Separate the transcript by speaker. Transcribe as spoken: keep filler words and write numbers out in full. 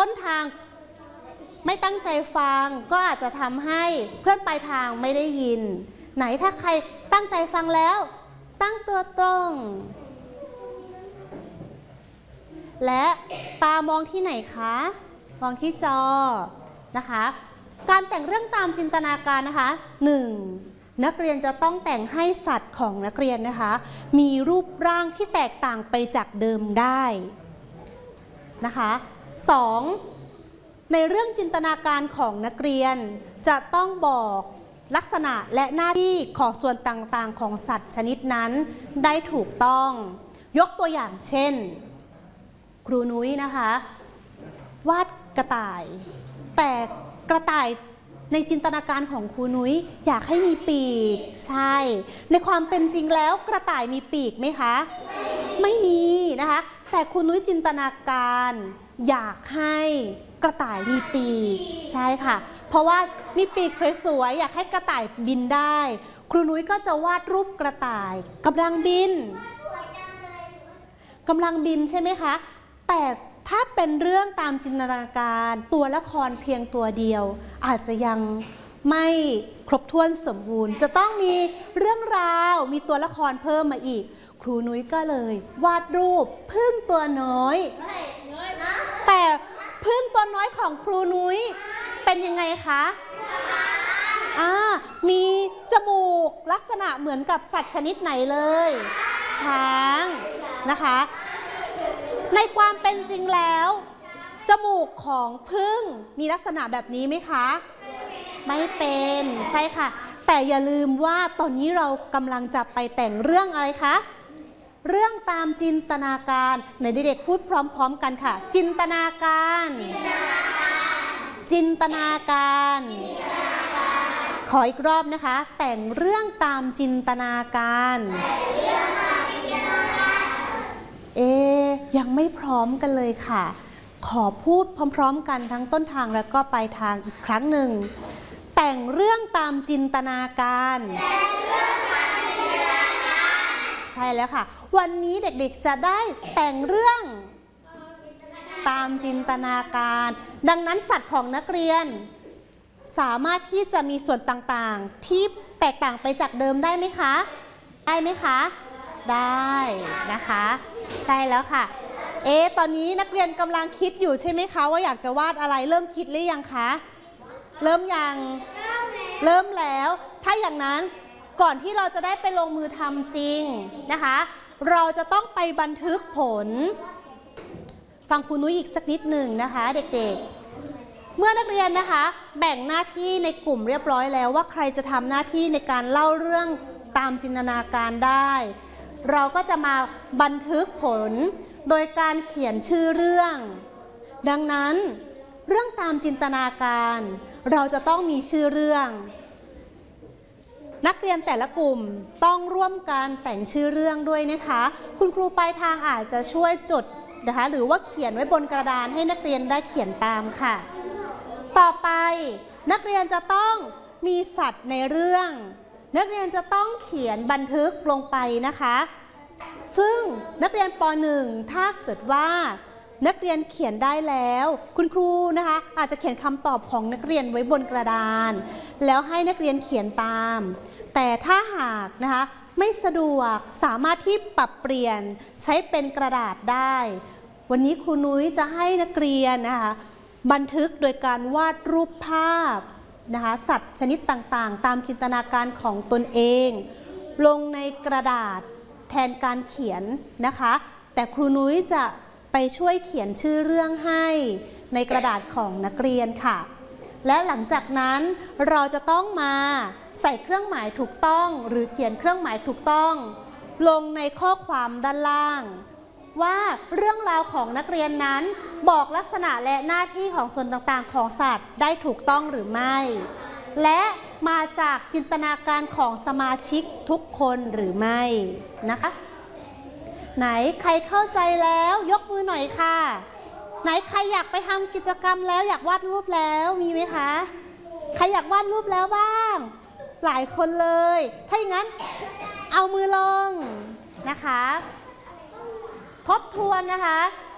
Speaker 1: ต้นทางไม่ตั้งใจฟังก็อาจจะทำให้เพื่อนปลายทางไม่ได้ยินไหนถ้าใครตั้งใจฟังแล้วตั้งตัวตรงและตามองที่ไหนคะมองที่จอนะคะการแต่งเรื่องตามจินตนาการนะคะหนึ่งนักเรียนจะต้องแต่งให้สัตว์ของนักเรียนนะคะมีรูปร่างที่แตกต่างไปจากเดิมได้นะคะสองในเรื่องจินตนาการของนักเรียนจะต้องบอกลักษณะและหน้าที่ของส่วนต่างๆของสัตว์ชนิดนั้นได้ถูกต้องยกตัวอย่างเช่นครูนุ้ยนะคะวาดกระต่ายแต่กระต่ายในจินตนาการของครูนุ้ยอยากให้มีปีกใช่ในความเป็นจริงแล้วกระต่ายมีปีกไหมคะไม่มีนะคะแต่ครูนุ้ยจินตนาการอยากให้กระต่ายมีปีกใช่ค่ะเพราะว่ามีปีกสวยๆอยากให้กระต่ายบินได้ครูนุ้ยก็จะวาดรูปกระต่ายกำลังบินกำลังบินใช่ไหมคะแต่ถ้าเป็นเรื่องตามจินตนาการตัวละครเพียงตัวเดียวอาจจะยังไม่ครบถ้วนสมบูรณ์จะต้องมีเรื่องราวมีตัวละครเพิ่มมาอีกครูนุ้ยก็เลยวาดรูปผึ้งตัวน้อยแต่ผึ้งตัวน้อยของครูนุ้ยเป็นยังไงคะอ่ามีจมูกลักษณะเหมือนกับสัตว์ชนิดไหนเลยช้างนะคะในความเป็นจริงแล้วจมูกของผึ้งมีลักษณะแบบนี้ไหมคะไม่เป็นใช่ค่ะแต่อย่าลืมว่าตอนนี้เรากำลังจะไปแต่งเรื่องอะไรคะเรื่องตามจินตนาการไหนเด็กๆพูดพร้อมๆกันค่ะจินตนาการจินตนาการขออีกรอบนะคะแต่งเรื่องตามจินตนาการเอ๊ยังไม่พร้อมกันเลยค่ะขอพูดพร้อมๆกันทั้งต้นทางแล้วก็ปลายทางอีกครั้งหนึ่งแต่งเรื่องตามจินตนาการใช่แล้วค่ะวันนี้เด็กๆจะได้แต่งเรื่องตามจินตนาการดังนั้นสัตว์ของนักเรียนสามารถที่จะมีส่วนต่างๆที่แตกต่างไปจากเดิมได้ไหมคะได้ไหมคะได้นะคะใช่แล้วค่ะเอ๊ะตอนนี้นักเรียนกำลังคิดอยู่ใช่ไหมคะว่าอยากจะวาดอะไรเริ่มคิดหรือยังคะเริ่มยังเริ่มแล้วถ้าอย่างนั้นก่อนที่เราจะได้ไปลงมือทำจริงนะคะเราจะต้องไปบันทึกผลฟังครูนุ้ยอีกสักนิดหนึ่งนะคะเด็กๆเมื่อนักเรียนนะคะแบ่งหน้าที่ในกลุ่มเรียบร้อยแล้วว่าใครจะทำหน้าที่ในการเล่าเรื่องตามจินตนาการได้เราก็จะมาบันทึกผลโดยการเขียนชื่อเรื่องดังนั้นเรื่องตามจินตนาการเราจะต้องมีชื่อเรื่องนักเรียนแต่ละกลุ่มต้องร่วมกันแต่งชื่อเรื่องด้วยนะคะคุณครูปลายทางอาจจะช่วยจดนะคะหรือว่าเขียนไว้บนกระดานให้นักเรียนได้เขียนตามค่ะต่อไปนักเรียนจะต้องมีสัตว์ในเรื่องนักเรียนจะต้องเขียนบันทึกลงไปนะคะซึ่งนักเรียนป หนึ่ง ถ้าเกิดว่านักเรียนเขียนได้แล้วคุณครูนะคะอาจจะเขียนคำตอบของนักเรียนไว้บนกระดานแล้วให้นักเรียนเขียนตามแต่ถ้าหากนะคะไม่สะดวกสามารถที่ปรับเปลี่ยนใช้เป็นกระดาษได้วันนี้ครูนุ้ยจะให้นักเรียนนะคะบันทึกโดยการวาดรูปภาพนะคะสัตว์ชนิดต่างๆตามจินตนาการของตนเองลงในกระดาษแทนการเขียนนะคะแต่ครูนุ้ยจะไปช่วยเขียนชื่อเรื่องให้ในกระดาษของนักเรียนค่ะและหลังจากนั้นเราจะต้องมาใส่เครื่องหมายถูกต้องหรือเขียนเครื่องหมายถูกต้องลงในข้อความด้านล่างว่าเรื่องราวของนักเรียนนั้นบอกลักษณะและหน้าที่ของส่วนต่างๆของสัตว์ได้ถูกต้องหรือไม่และมาจากจินตนาการของสมาชิกทุกคนหรือไม่นะคะไหนใครเข้าใจแล้วยกมือหน่อยค่ะไหนใครอยากไปทำกิจกรรมแล้วอยากวาดรูปแล้วมีไหมคะใครอยากวาดรูปแล้วบ้างหลายคนเลยถ้าอย่างนั้นเอามือลงนะคะทบทวนนะคะ